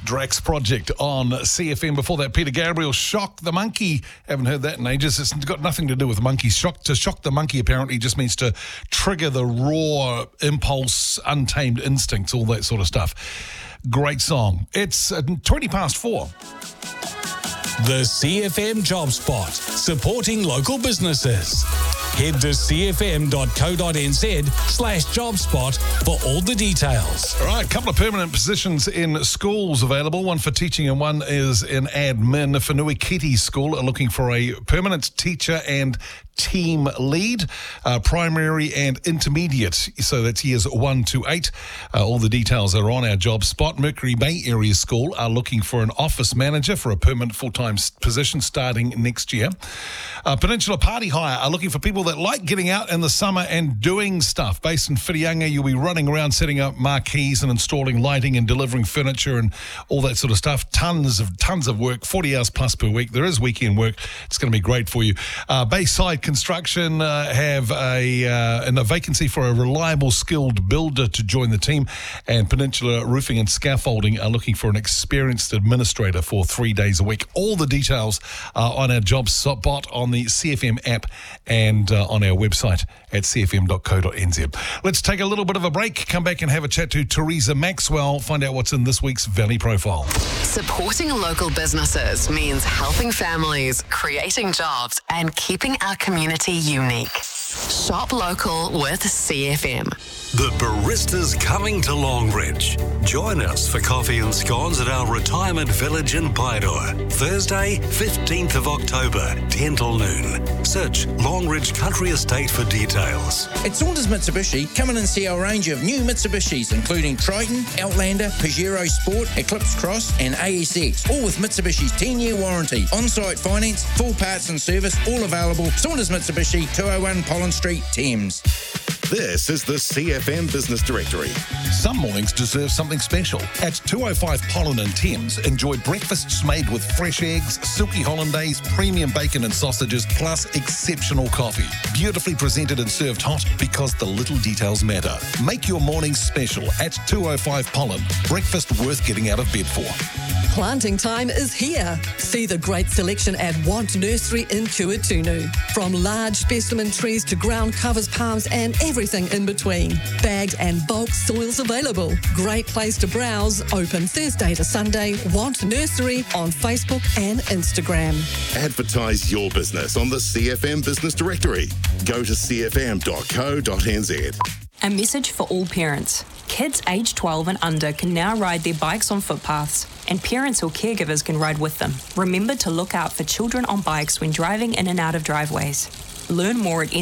Drax Project on CFM. Before that, Peter Gabriel, Shock the Monkey. Haven't heard that in ages. It's got nothing to do with monkeys. To shock the monkey apparently just means to trigger the raw impulse, untamed instincts, all that sort of stuff. Great song. It's 20 past 4. The CFM Job Spot, supporting local businesses. Head to cfm.co.nz/jobspot for all the details. All right, a couple of permanent positions in schools available. One for teaching and one is in admin. Whanui Kitty School are looking for a permanent teacher and team lead, primary and intermediate. So that's years 1 to 8. All the details are on our job spot. Mercury Bay Area School are looking for an office manager for a permanent full-time position starting next year. Peninsula Party Hire are looking for people that like getting out in the summer and doing stuff. Based in Whirianga, you'll be running around setting up marquees and installing lighting and delivering furniture and all that sort of stuff. Tons of work, 40 hours plus per week. There is weekend work. It's going to be great for you. Bayside Construction have a vacancy for a reliable, skilled builder to join the team. And Peninsula Roofing and Scaffolding are looking for an experienced administrator for 3 days a week. All the details are on our job spot on the CFM app and on our website at cfm.co.nz. Let's take a little bit of a break, come back and have a chat to Teresa Maxwell, find out what's in this week's Valley Profile. Supporting local businesses means helping families, creating jobs, and keeping our community unique. Shop local with CFM. The Barista's coming to Longridge. Join us for coffee and scones at our retirement village in Paeroa. Thursday, 15th of October, 10 till noon. Search Longridge Country Estate for details. At Saunders Mitsubishi, come in and see our range of new Mitsubishis, including Triton, Outlander, Pajero Sport, Eclipse Cross, and ASX, all with Mitsubishi's 10-year warranty. On-site finance, full parts and service, all available. Saunders Mitsubishi, 201 Pollen Street, Thames. This is the CFM Business Directory. Some mornings deserve something special. At 205 Pollen and Thames, enjoy breakfasts made with fresh eggs, silky hollandaise, premium bacon and sausages, plus exceptional coffee. Beautifully presented and served hot because the little details matter. Make your mornings special at 205 Pollen. Breakfast worth getting out of bed for. Planting time is here. See the great selection at Want Nursery in Tuatunu. From large specimen trees to ground covers, palms and everything in between. Bagged and bulk soils available. Great place to browse. Open Thursday to Sunday. Want Nursery on Facebook and Instagram. Advertise your business on the CFM Business Directory. Go to cfm.co.nz. A message for all parents. Kids aged 12 and under can now ride their bikes on footpaths, and parents or caregivers can ride with them. Remember to look out for children on bikes when driving in and out of driveways. Learn more at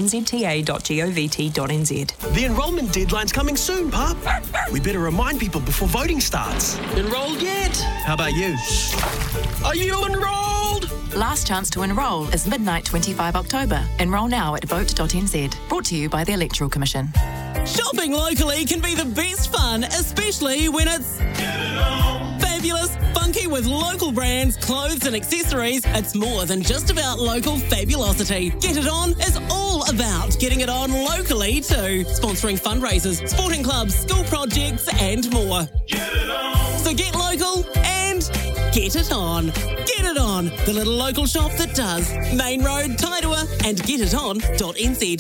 nzta.govt.nz. The enrolment deadline's coming soon, Pup. We better remind people before voting starts. Enrolled yet? How about you? Are you enrolled? Last chance to enrol is midnight 25 October. Enrol now at vote.nz. Brought to you by the Electoral Commission. Shopping locally can be the best fun, especially when it's fabulous, funky with local brands, clothes and accessories. It's more than just about local fabulosity. Get It On is all about getting it on locally too. Sponsoring fundraisers, sporting clubs, school projects and more. Get it on. So get local and get it on. Get It On, the little local shop that does. Main Road, Tairua and getiton.nz.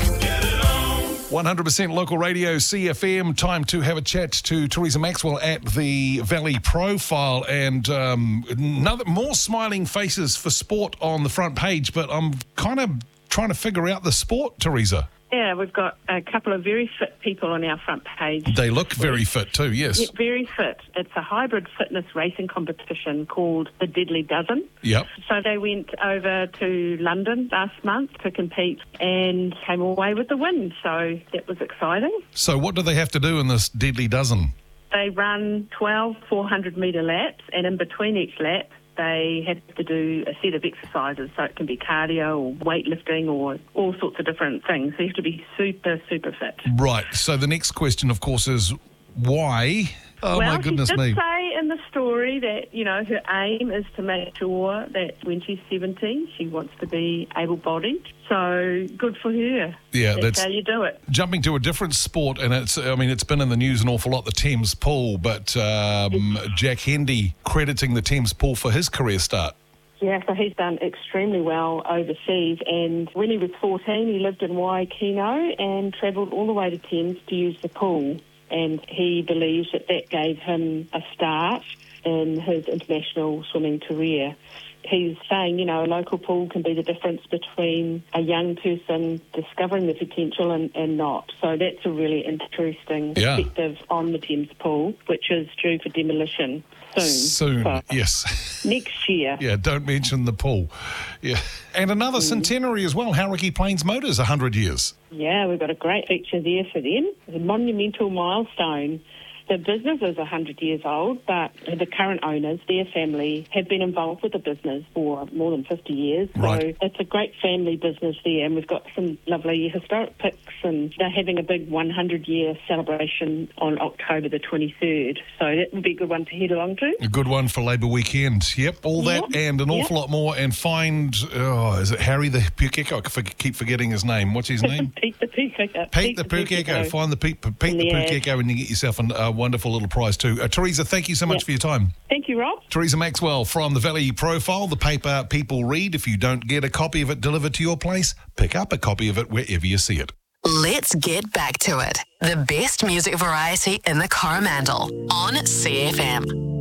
100% local radio, CFM. Time to have a chat to Teresa Maxwell at the Valley Profile, and more smiling faces for sport on the front page, but I'm kind of trying to figure out the sport, Teresa. Yeah, we've got a couple of very fit people on our front page. They look very fit too, yes. Yeah, very fit. It's a hybrid fitness racing competition called the Deadly Dozen. Yep. So they went over to London last month to compete and came away with the win. So that was exciting. So what do they have to do in this Deadly Dozen? They run 12 400-metre laps, and in between each lap, they have to do a set of exercises, so it can be cardio or weightlifting or all sorts of different things. So you have to be super, super fit. Right. So the next question, of course, is why? Oh, well, my goodness she did me. say in in the story that, you know, her aim is to make sure that when she's 17, she wants to be able-bodied. So good for her. Yeah, that's how you do it. Jumping to a different sport, and it's been in the news an awful lot, the Thames Pool, but Jack Hendy crediting the Thames Pool for his career start. Yeah, so he's done extremely well overseas, and when he was 14, he lived in Waikino and travelled all the way to Thames to use the pool, and he believes that gave him a start in his international swimming career. He's saying, you know, a local pool can be the difference between a young person discovering the potential and not. So that's a really interesting perspective on the Thames Pool, which is due for demolition soon. So Yes. Next year. Yeah, don't mention the pool. Yeah. And another centenary as well, Hauraki Plains Motors, 100 years. Yeah, we've got a great feature there for them. It's a monumental milestone. The business is 100 years old, but the current owners, their family, have been involved with the business for more than 50 years. So it's a great family business there, and we've got some lovely historic pics, and they're having a big 100-year celebration on October the 23rd. So that would be a good one to head along to. A good one for Labour weekend. Yep, all that and an awful lot more. And find, is it Harry the Pukeko? I keep forgetting his name. What's his name? Pete the Pukeko. Pete the Pukeko. Find the Pete the Pukeko, and you get yourself a wonderful little prize too. Teresa, thank you so much for your time. Thank you, Rob. Teresa Maxwell from the Valley Profile, the paper people read. If you don't get a copy of it delivered to your place, pick up a copy of it wherever you see it. Let's get back to it. The best music variety in the Coromandel on CFM.